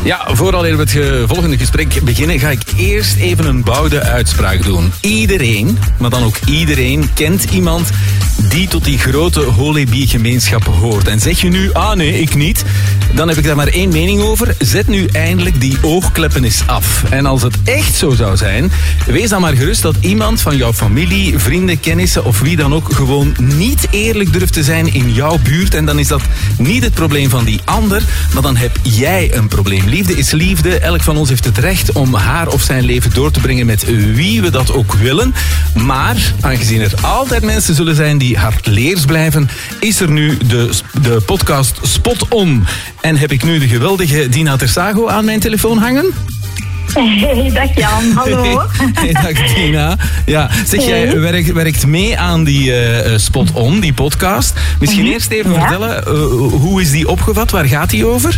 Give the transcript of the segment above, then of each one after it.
Ja, vooral we het volgende gesprek beginnen, ga ik eerst even een bouwde uitspraak doen. Iedereen, maar dan ook iedereen, kent iemand die tot die grote Holebi-gemeenschap hoort. En zeg je nu, nee, ik niet, dan heb ik daar maar één mening over. Zet nu eindelijk die oogkleppen eens af. En als het echt zo zou zijn, wees dan maar gerust dat iemand van jouw familie, vrienden, kennissen of wie dan ook gewoon niet eerlijk durft te zijn in jouw buurt. En dan is dat niet het probleem van die ander, maar dan heb jij een probleem. Liefde is liefde. Elk van ons heeft het recht om haar of zijn leven door te brengen met wie we dat ook willen. Maar, aangezien er altijd mensen zullen zijn die hardleers blijven, is er nu de podcast Spot On. En heb ik nu de geweldige Dina Tersago aan mijn telefoon hangen? Hey, dag Jan, hallo. Hey, dag Dina. Ja, zeg, jij werkt mee aan die Spot On, die podcast. Misschien eerst even vertellen, hoe is die opgevat? Waar gaat die over?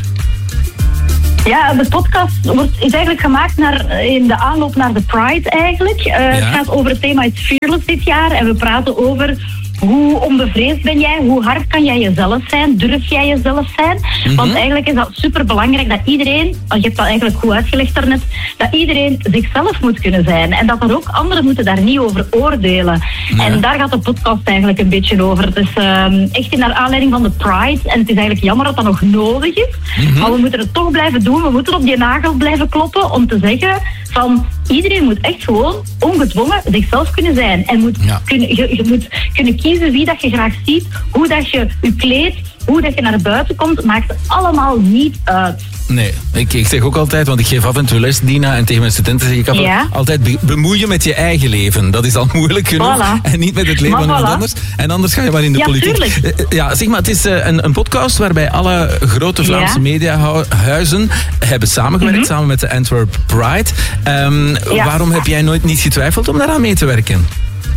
Ja, de podcast is eigenlijk gemaakt in de aanloop naar de Pride eigenlijk. Het gaat over het thema It's Fearless dit jaar. En we praten over hoe onbevreesd ben jij, hoe hard kan jij jezelf zijn, durf jij jezelf zijn. Want eigenlijk is dat superbelangrijk dat iedereen, je hebt dat eigenlijk goed uitgelegd daarnet, dat iedereen zichzelf moet kunnen zijn. En dat er ook anderen moeten daar niet over oordelen. Ja. En daar gaat de podcast eigenlijk een beetje over. Het is echt in naar aanleiding van de Pride. En het is eigenlijk jammer dat dat nog nodig is. Maar we moeten het toch blijven doen. We moeten op die nagel blijven kloppen om te zeggen van iedereen moet echt gewoon ongedwongen zichzelf kunnen zijn. En je moet kunnen kiezen wie dat je graag ziet, hoe dat je kleedt, hoe dat je naar buiten komt, maakt allemaal niet uit. Nee, ik zeg ook altijd, want ik geef af en toe les, Dina, en tegen mijn studenten zeg ik altijd bemoeien met je eigen leven. Dat is al moeilijk genoeg. Voilà. En niet met het leven van iemand anders. En anders ga je maar in de politiek. Zeg maar, het is een podcast waarbij alle grote Vlaamse mediahuizen hebben samengewerkt, samen met de Antwerp Pride. Waarom heb jij nooit niet getwijfeld om daaraan mee te werken?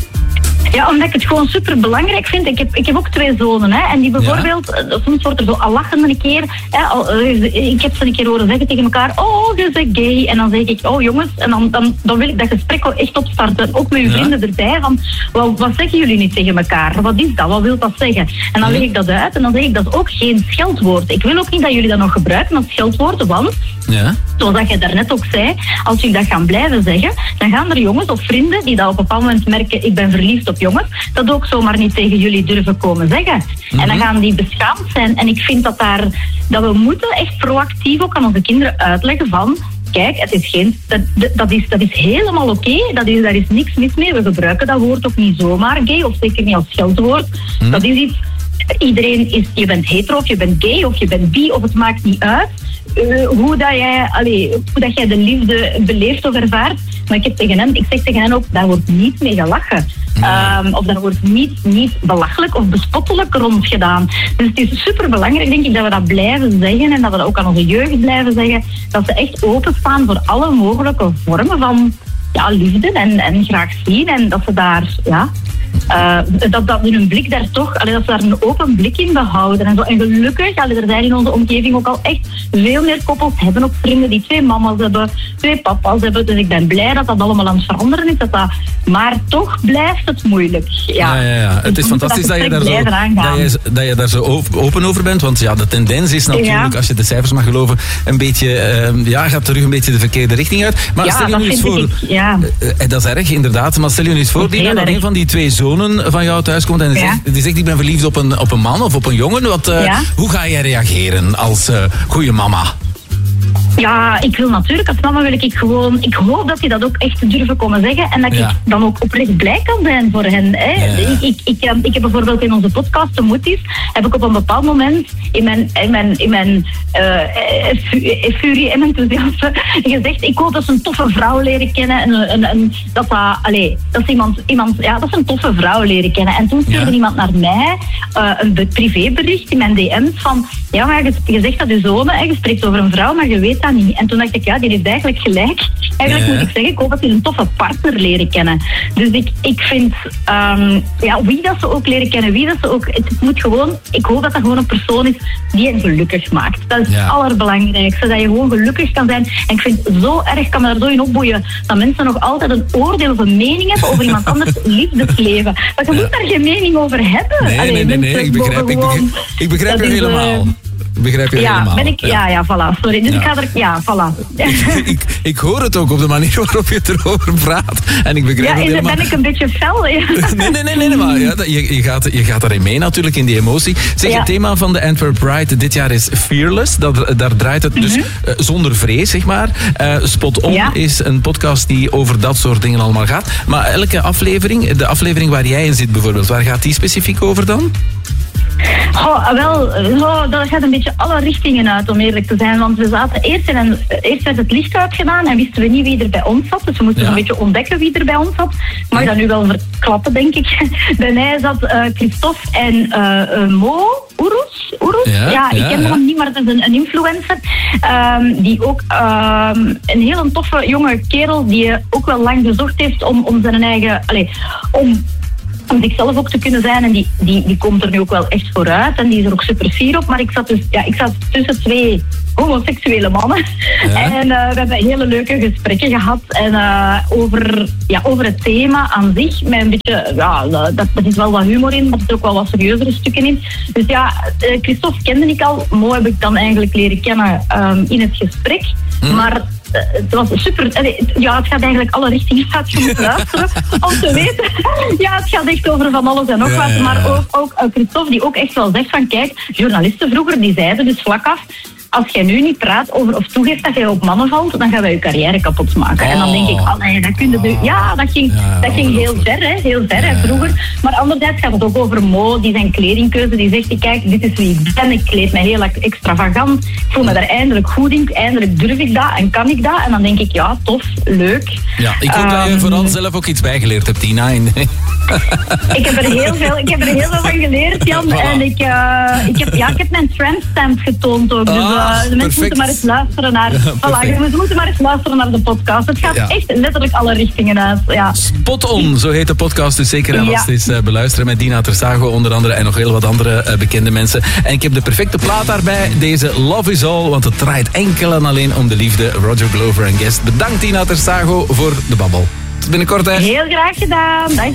Ja, omdat ik het gewoon super belangrijk vind. Ik heb ook 2 zonen, hè, en die bijvoorbeeld, soms wordt er zo al lachende een keer, ik heb ze een keer horen zeggen tegen elkaar, oh, je bent gay. En dan zeg ik, oh jongens, en dan wil ik dat gesprek ook echt opstarten. Ook met uw vrienden erbij, van, wat zeggen jullie niet tegen elkaar? Wat is dat? Wat wil dat zeggen? En dan leg ik dat uit en dan zeg ik, dat is ook geen scheldwoord. Ik wil ook niet dat jullie dat nog gebruiken als scheldwoord, want, zoals je daarnet ook zei, als jullie dat gaan blijven zeggen, dan gaan er jongens of vrienden die dat op een bepaald moment merken, ik ben verliefd op jongens, dat ook zomaar niet tegen jullie durven komen zeggen. En dan gaan die beschaamd zijn. En ik vind dat we moeten echt proactief ook aan onze kinderen uitleggen van, kijk, het is dat is helemaal oké. Daar is niks mis mee. We gebruiken dat woord ook niet zomaar gay, of zeker niet als scheldwoord. Dat is iets, iedereen is, je bent hetero, of je bent gay, of je bent bi, of het maakt niet uit. Hoe dat jij de liefde beleeft of ervaart. Maar ik zeg tegen hen ook, daar wordt niet mee gelachen. Of daar wordt niet belachelijk of bespottelijk rond gedaan. Dus het is superbelangrijk, denk ik, dat we dat blijven zeggen en dat we dat ook aan onze jeugd blijven zeggen. Dat ze echt openstaan voor alle mogelijke vormen van liefde en graag zien. En dat ze daar, dat in hun blik daar toch, dat ze daar een open blik in behouden. En gelukkig, er zijn in onze omgeving ook al echt veel meer koppels, hebben ook vrienden die 2 mama's hebben, 2 papa's hebben. Dus ik ben blij dat dat allemaal aan het veranderen is. Maar toch blijft het moeilijk. Ja. Het is fantastisch dat je daar zo open over bent. Want de tendens is natuurlijk, als je de cijfers mag geloven, een beetje, gaat terug een beetje de verkeerde richting uit. Maar stel je nu eens voor, dat is erg inderdaad, maar stel je nu eens voor, Dina, dat een van die 2 zonen van jou thuis komt en die zegt ik ben verliefd op een man of op een jongen. Hoe ga jij reageren als goede mama? Ja, ik wil natuurlijk, als mama ik hoop dat die dat ook echt durven komen zeggen en dat ik dan ook oprecht blij kan zijn voor hen. Hè. Ja. Ik heb bijvoorbeeld in onze podcast de Moeties, heb ik op een bepaald moment in mijn furie en enthousiasme gezegd, ik hoop dat ze een toffe vrouw leren kennen dat ze een toffe vrouw leren kennen. En toen stuurde iemand naar mij een privébericht in mijn DM's van, maar je zegt dat je zoon, je spreekt over een vrouw, maar je weet dat niet. En toen dacht ik, die heeft eigenlijk gelijk. Eigenlijk moet ik zeggen, ik hoop dat die een toffe partner leren kennen. Dus ik vind, wie dat ze ook leren kennen, wie dat ze ook, het moet gewoon, ik hoop dat dat gewoon een persoon is die hen gelukkig maakt. Dat is het allerbelangrijkste, dat je gewoon gelukkig kan zijn. En ik vind het zo erg, kan me daar zo in opboeien, dat mensen nog altijd een oordeel of een mening hebben over iemand anders liefdesleven. Maar je moet daar geen mening over hebben. Nee, ik begrijp je helemaal. Begrijp je helemaal? Ja, voilà. Sorry, dus ik ga er... Ja, voilà. Ik hoor het ook op de manier waarop je erover praat. En ik begrijp het helemaal. Ben ik een beetje fel? Ja. Nee, maar je gaat daarin mee natuurlijk, in die emotie. Zeg, het thema van de Antwerp Pride dit jaar is Fearless. Daar draait het dus zonder vrees, zeg maar. Spot On is een podcast die over dat soort dingen allemaal gaat. Maar elke aflevering, de aflevering waar jij in zit bijvoorbeeld, waar gaat die specifiek over dan? Dat gaat een beetje alle richtingen uit, om eerlijk te zijn. Want we zaten eerst werd het licht uitgedaan en wisten we niet wie er bij ons zat. Dus we moesten een beetje ontdekken wie er bij ons zat. Mag je dat nu wel verklappen, denk ik. Bij mij zat Christophe en Mo Oeroes. Ik ken hem niet, maar het is een influencer. Die ook een hele toffe jonge kerel die ook wel lang gezocht heeft om zijn eigen... om zichzelf ook te kunnen zijn. En die komt er nu ook wel echt vooruit. En die is er ook super fier op. Maar ik zat tussen twee homoseksuele mannen. Ja. En we hebben hele leuke gesprekken gehad. En over het thema aan zich. Met een beetje, dat is wel wat humor in. Maar er zit ook wel wat serieuzere stukken in. Dus Christophe kende ik al. Mo heb ik dan eigenlijk leren kennen in het gesprek. Maar... het was super... het gaat eigenlijk alle richtingen uit. Je moet luisteren om te weten. Het gaat echt over van alles en nog wat. Maar ook Christophe die ook echt wel zegt van... Kijk, journalisten vroeger die zeiden dus vlak af... Als jij nu niet praat over of toegeeft dat jij op mannen valt, dan gaan wij je carrière kapot maken. En dan denk ik, dat kun je... dat ging heel ver, hè, vroeger. Maar anderzijds gaat het ook over Mo, die zijn kledingkeuze, die zegt, kijk, dit is wie ik ben, ik kleed me heel extravagant, ik voel me daar eindelijk goed in, eindelijk durf ik dat en kan ik dat. En dan denk ik, tof, leuk. Ja, ik hoop dat je vooral zelf ook iets bijgeleerd hebt, Tina. Ik heb er heel veel van geleerd, Jan. Voilà. En ik heb mijn tramstamp getoond ook, dus... de mensen moeten maar eens luisteren naar... Ze moeten maar eens luisteren naar de podcast. Het gaat echt letterlijk alle richtingen uit. Ja. Spot On, zo heet de podcast. Dus zeker en vast eens beluisteren met Dina Tersago onder andere. En nog heel wat andere bekende mensen. En ik heb de perfecte plaat daarbij. Deze Love Is All. Want het draait enkel en alleen om de liefde. Roger Glover en Guest. Bedankt Dina Tersago voor de babbel. Tot binnenkort. Hè. Heel graag gedaan. Dag.